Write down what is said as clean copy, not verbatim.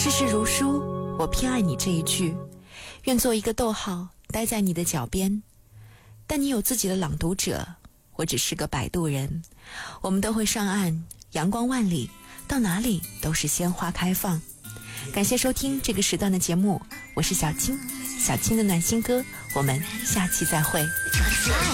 世事如书，我偏爱你这一句，愿做一个逗号，待在你的脚边。但你有自己的朗读者，我只是个摆渡人。我们都会上岸，阳光万里，到哪里都是鲜花开放。感谢收听这个时段的节目，我是小青，小青的暖心歌，我们下期再会。